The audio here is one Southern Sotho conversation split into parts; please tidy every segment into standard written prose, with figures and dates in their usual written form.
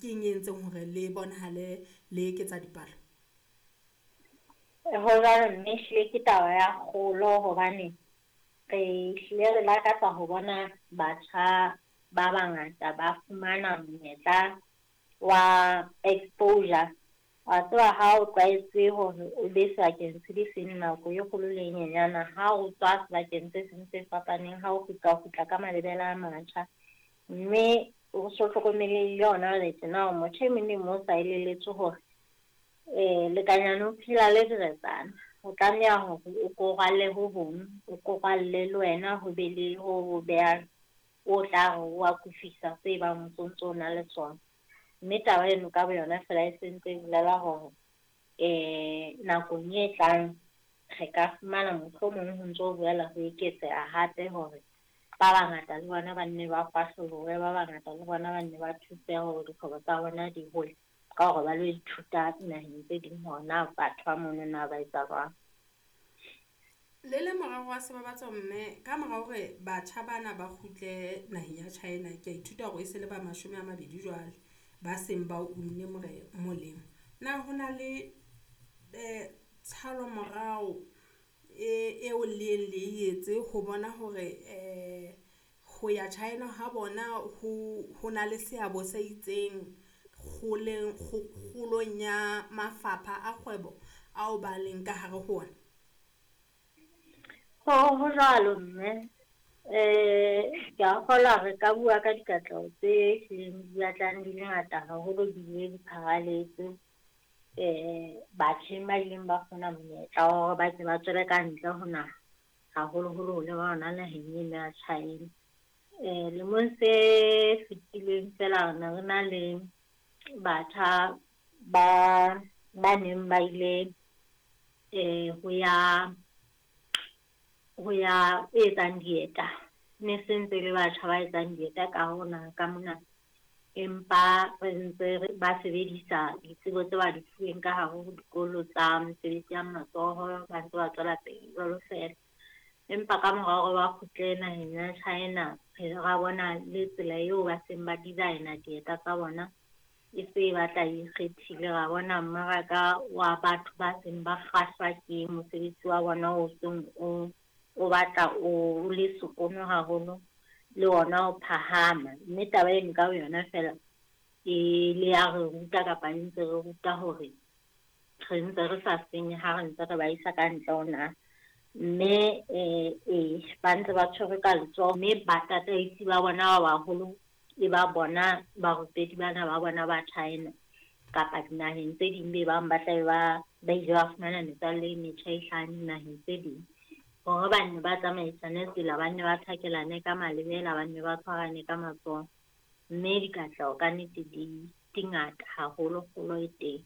keng e entseng hore le bonahale le eketsa dipalo? Ho jwalo mme ehlile ke taba ya kgolo hobane re hlile re lakatsa ho bona batjha ba bangata ba fumana monyetla wa exposure. Wa tseba ha o tlwaetse hore o be sebakeng se di seng nako e kgolo le e nyenyana, ha o tswa sebakeng se seng se fapaneng, ha o kgutla ka malebela a matjha, mme o so hlokomelehile yona le tjena hore motho e mong le mong o sa elelletswe hore lekanyane o phela le diretsana. O tlameha hore o ko rwale ho hong, o ko rwalle le wena ho be le ho beha o tla re wa kufisa se bang o na le sona. Mme taba eno ka boyona fela e sentse e bolela hore nakong e tlang re ka fumana mohlomong ho ntso boela ho eketseha hape hore ba bangata le bona ba nne ba fahlolohe, ba bangata le bona ba nne ba thuseha hore dikgwebo tsa bona di hole ka hore ba lo ithuta naheng tse ding hona batho ba mono na ba etsa jwang. Le le morao wa sebabatso mme ka mora hore batjha bana ba kgutle naheng ya China, ke a ithuta hore e se le ba 20 jwale ba seng ba unne molemo. Na ho na le tshalo morao eo le etse ho bona hore ho ya China ha bona ho na le seabo se itseng kgolong ya mafapha a kgwebo ao ba leng ka hare ho ona? Ho jwalo mme ke a kgolwa re ka bua ka dikatleho tse hlileng di batlang di le ngata haholo bile di pharaletse batjheng ba ileng ba kgona monyetla wa hore ba ke ba tswele ka ntle ho naha, haholoholo le ba hona naheng eno ya China. Lemong se fetileng fela re ne re na le batjha ba neng ba ile ho ya etsang dieta, ne sentse le batjha ba etsang dieta ka hona ka mona, empa re ntse ba sebedisa ditsebo tse ba di fuweng ka hare ho dikolo tsa mesebetsi ya matsoho, ba ntse ba tswela pele jwalo feela. Empa ka mora hore ba kgutle naheng ya China, re ra bona le tsela eo ba seng ba design-a dieta tsa bona e se batla ikgethile. Ra bona mmaraka wa batho ba seng ba kgahlwa ke mosebetsi wa bona o seng o batla o le sekono haholo le ona o phahama. Mme taba eno ka yona fela e le ya re ruta kapa e ntse re ruta hore re ntse re sa senye ha re ntse re ba isa ka ntle ho naha. Mme ba ntse ba tshwerwe ka letsoho, mme batataisi ba bona ba baholo e ba bona barupedi bana ba bona ba China kapa dinaheng tse ding be bang ba tla ba ile ba fumana metswalle e metjha e hlahang dinaheng tse ding hore ba nne ba tsamaisane tsela, ba nne ba thakelane ka malebela, ba nne ba tshwarane ka matsoho. Mme dikatleho ka nnete di ngata haholo, kgolo e teng.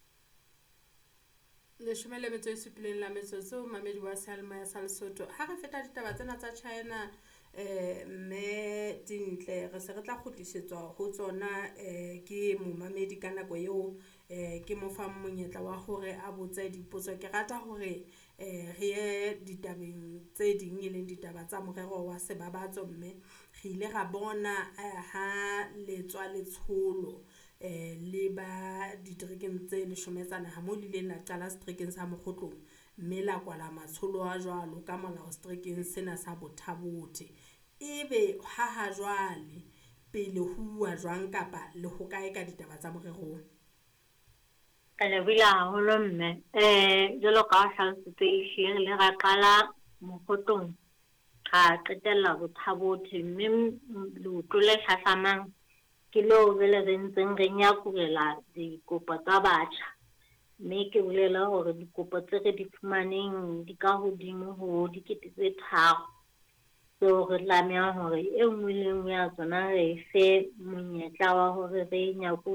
17 la metsotso mamedi wa Salma sa Lesotho. Ha re feta ditaba tsena tsa China mme dintle re se re tla kgutlisetswa ho tsona ke momamedi ka nako eo ke mo fa monyetla wa hore a botse dipotso. Ke rata hore re ye ditabeng tse ding e leng ditaba tsa morero wa sebabatso mme re ile ra bona ha letswa letsholo le ba diterekeng tse 10 ha mo le ileng la qala seterekeng sa Mokgotlong, mme la kwala matsholo a jwalo ka molao seterekeng sena sa Bothabothe. Ebe ha jwale pele ho bua jwang kapa le ho kae ka ditaba tsa morerong? Ka lebila haholo mme jwalo ka ha hlalositse ehlile le ra qala Mokgotlong ra qetella Bothabothe, mme leoto le hlahlamang ke leo re le ntseng re nyakulela dikopo tsa batjha. Mme ke bolela hore dikopo tse re di fumaneng di ka hodimo ho 3,000, so re tlameha hore e nngwe le nngwe ya tsona re fe monyetla wa hore re